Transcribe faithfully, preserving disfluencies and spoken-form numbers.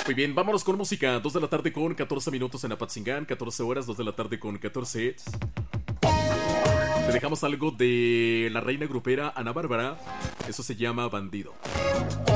Muy bien, vámonos con música. dos de la tarde con catorce minutos en Apatzingán. catorce horas, dos de la tarde con catorce hits. Te dejamos algo de la reina grupera Ana Bárbara. Eso se llama Bandido.